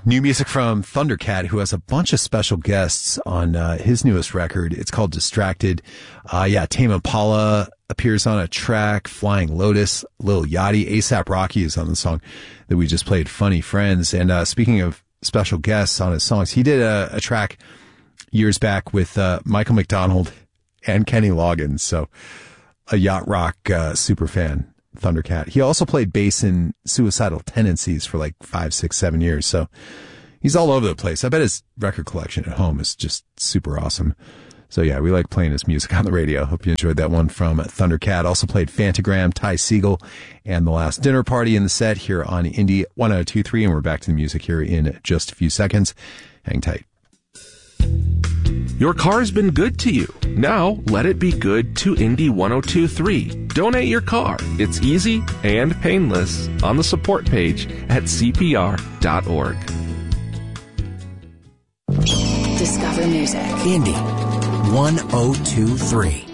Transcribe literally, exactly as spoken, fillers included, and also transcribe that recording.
New music from Thundercat, who has a bunch of special guests on uh, his newest record. It's called Distracted. Uh, yeah, Tame Impala appears on a track. Flying Lotus, Lil Yachty, A$AP Rocky is on the song that we just played, Funny Friends. And uh, speaking of special guests on his songs, he did a, a track years back with uh, Michael McDonald and Kenny Loggins. So a yacht rock uh, super fan. Thundercat. He also played bass in Suicidal Tendencies for like five, six, seven years. So he's all over the place. I bet his record collection at home is just super awesome. So yeah, we like playing his music on the radio. Hope you enjoyed that one from Thundercat. Also played Fantagram, Ty Segall, and The Last Dinner Party in the set here on Indie one oh two point three. And we're back to the music here in just a few seconds. Hang tight. Your car's been good to you. Now let it be good to Indie one oh two point three. Donate your car. It's easy and painless on the support page at C P R dot org. Discover music. Indie one oh two point three.